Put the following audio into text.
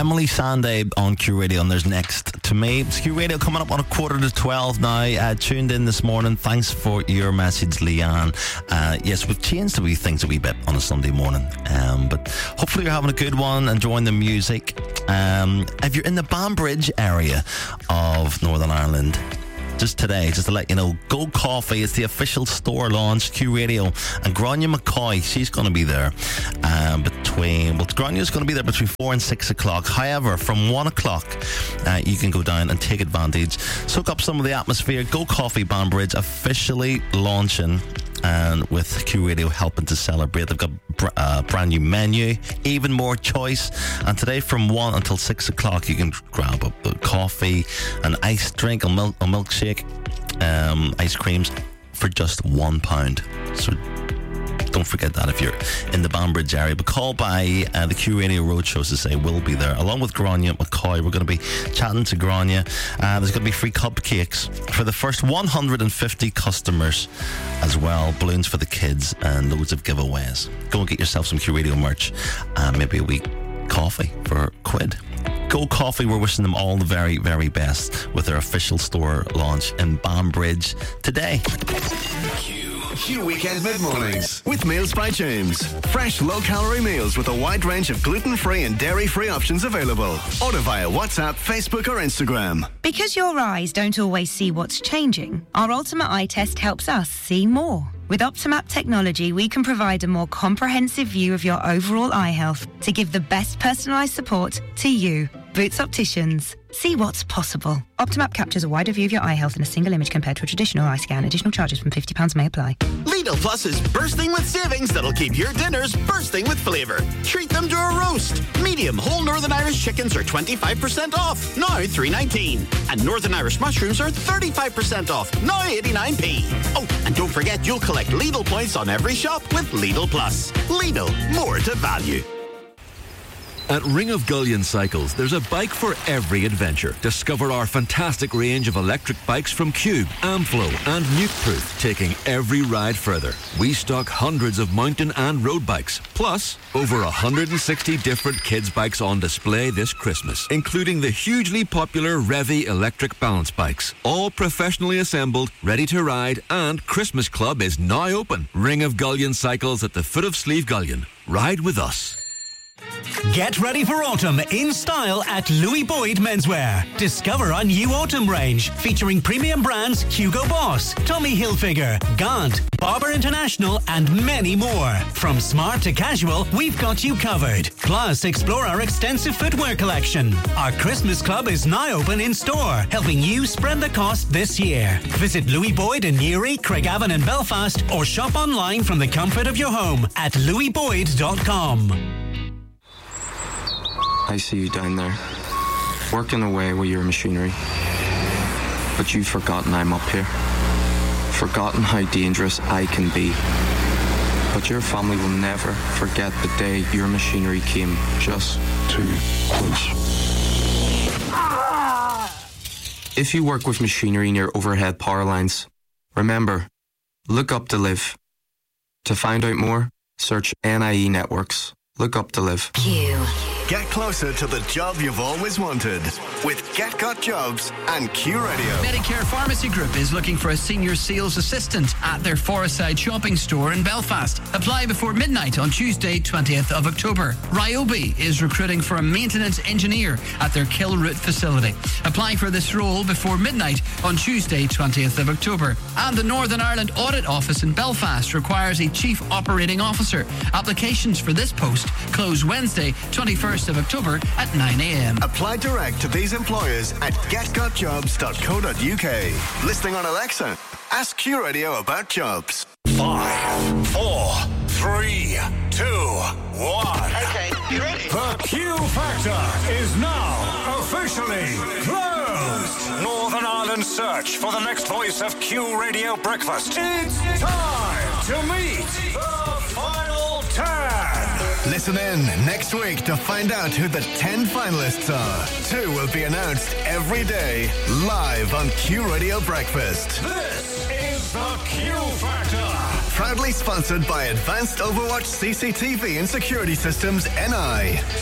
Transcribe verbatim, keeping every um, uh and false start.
Emily Sande on Q Radio, and there's Next to Me. It's Q Radio coming up on a quarter to twelve now. Uh, tuned in this morning. Thanks for your message, Leanne. Uh, yes, we've changed the wee things a wee bit on a Sunday morning, um, but hopefully you're having a good one, enjoying the music. Um, if you're in the Banbridge area of Northern Ireland, just today, just to let you know, Go Coffee is the official store launch. Q Radio and Grania McCoy, she's going to be there um, between, well, Grania's going to be there between four and six o'clock. However, from one o'clock, uh, you can go down and take advantage, soak up some of the atmosphere. Go Coffee Banbridge officially launching, and with Q Radio helping to celebrate. They've got a uh, brand new menu, even more choice, and today from one until six o'clock you can grab a, a coffee, an iced drink, a, milk, a milkshake, um, ice creams for just one pound. So don't forget that if you're in the Banbridge area. But call by uh, the Q Radio Roadshow to say we'll be there. Along with Grania McCoy, we're going to be chatting to Grania. Uh, there's going to be free cupcakes for the first one hundred fifty customers as well. Balloons for the kids and loads of giveaways. Go and get yourself some Q Radio merch and maybe a wee coffee for a quid. Go Coffee, we're wishing them all the very, very best with their official store launch in Banbridge today. Q Weekend Mid-Mornings with Meals by James. Fresh low-calorie meals with a wide range of gluten-free and dairy-free options available. Order via WhatsApp, Facebook or Instagram. Because your eyes don't always see what's changing, our Ultimate Eye Test helps us see more. With Optimap technology, we can provide a more comprehensive view of your overall eye health to give the best personalised support to you. Boots Opticians. See what's possible. Optimap captures a wider view of your eye health in a single image compared to a traditional eye scan. Additional charges from fifty pounds may apply. Lidl Plus is bursting with savings that'll keep your dinners bursting with flavour. Treat them to a roast. Medium whole Northern Irish chickens are twenty-five percent off, now three nineteen. And Northern Irish mushrooms are thirty-five percent off, now eighty-nine p. Oh, and don't forget you'll collect Lidl points on every shop with Lidl Plus. Lidl, more to value. At Ring of Gullion Cycles, there's a bike for every adventure. Discover our fantastic range of electric bikes from Cube, Amflow and Nukeproof, taking every ride further. We stock hundreds of mountain and road bikes, plus over one hundred sixty different kids' bikes on display this Christmas, including the hugely popular Revy electric balance bikes. All professionally assembled, ready to ride, and Christmas Club is now open. Ring of Gullion Cycles at the foot of Slieve Gullion. Ride with us. Get ready for autumn in style at Louis Boyd Menswear. Discover our new autumn range featuring premium brands Hugo Boss, Tommy Hilfiger, Gant, Barber International and many more. From smart to casual, we've got you covered. Plus, explore our extensive footwear collection. Our Christmas Club is now open in store, helping you spread the cost this year. Visit Louis Boyd in Newry, Craigavon and Belfast or shop online from the comfort of your home at louis boyd dot com. I see you down there, working away with your machinery. But you've forgotten I'm up here. Forgotten how dangerous I can be. But your family will never forget the day your machinery came just too close. If you work with machinery near overhead power lines, remember, look up to live. To find out more, search N I E Networks. Look up to live. Q. Get closer to the job you've always wanted with Get Got Jobs and Q Radio. Medicare Pharmacy Group is looking for a senior sales assistant at their Forestside shopping store in Belfast. Apply before midnight on Tuesday, twentieth of October. Ryobi is recruiting for a maintenance engineer at their Kilroot facility. Apply for this role before midnight on Tuesday, twentieth of October. And the Northern Ireland Audit Office in Belfast requires a Chief Operating Officer. Applications for this post close Wednesday, twenty-first of October at nine a.m. Apply direct to these employers at get got jobs dot co dot uk. Listening on Alexa, ask Q Radio about jobs. Five, four, three, two, one. Okay, you ready? The Q Factor is now officially closed. Northern Ireland search for the next voice of Q Radio Breakfast. It's time to meet the final ten. Listen in next week to find out who the ten finalists are. Two will be announced every day, live on Q Radio Breakfast. This is the Q Factor. Proudly sponsored by Advanced Overwatch C C T V and Security Systems N I.